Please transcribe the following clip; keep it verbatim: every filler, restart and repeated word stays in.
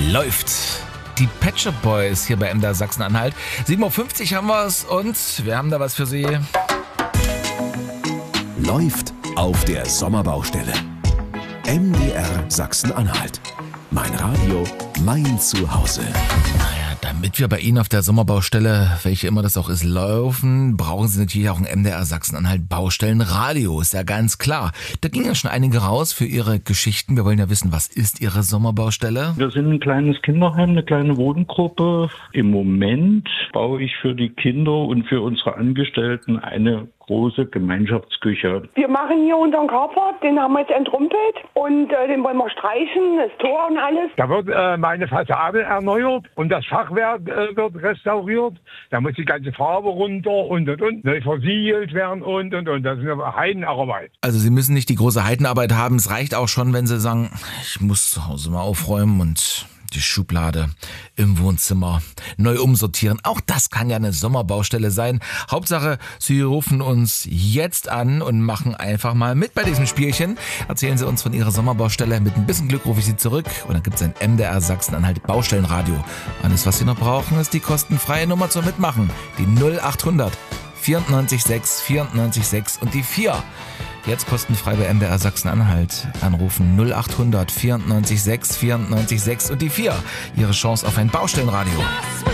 läuft. Die Pet Shop Boys hier bei M D R Sachsen-Anhalt. sieben Uhr fünfzig haben wir es und wir haben da was für Sie. Läuft auf der Sommerbaustelle. M D R Sachsen-Anhalt. Mein Radio, mein Zuhause. Naja, damit wir bei Ihnen auf der Sommerbaustelle, welche immer das auch ist, laufen, brauchen Sie natürlich auch ein M D R Sachsen-Anhalt Baustellenradio, ist ja ganz klar. Da gingen ja schon einige raus für Ihre Geschichten. Wir wollen ja wissen, was ist Ihre Sommerbaustelle? Wir sind ein kleines Kinderheim, eine kleine Wohngruppe. Im Moment baue ich für die Kinder und für unsere Angestellten eine große Gemeinschaftsküche. Wir machen hier unseren Carport, den haben wir jetzt entrumpelt und äh, den wollen wir streichen, das Tor und alles. Da wird äh, meine Fassade erneuert und das Fachwerk äh, wird restauriert. Da muss die ganze Farbe runter und und und neu versiegelt werden und und und. Das ist eine Heidenarbeit. Also Sie müssen nicht die große Heidenarbeit haben. Es reicht auch schon, wenn Sie sagen, ich muss zu Hause mal aufräumen und die Schublade im Wohnzimmer neu umsortieren. Auch das kann ja eine Sommerbaustelle sein. Hauptsache, Sie rufen uns jetzt an und machen einfach mal mit bei diesem Spielchen. Erzählen Sie uns von Ihrer Sommerbaustelle. Mit ein bisschen Glück rufe ich Sie zurück und dann gibt es ein M D R Sachsen-Anhalt Baustellenradio. Alles, was Sie noch brauchen, ist die kostenfreie Nummer zum Mitmachen. Die null acht hundert vierundneunzig sechs vierundneunzig sechs und die vier. Jetzt kostenfrei bei M D R Sachsen-Anhalt. Anrufen null acht hundert vierundneunzig sechs vierundneunzig sechs und die vier. Ihre Chance auf ein Baustellenradio.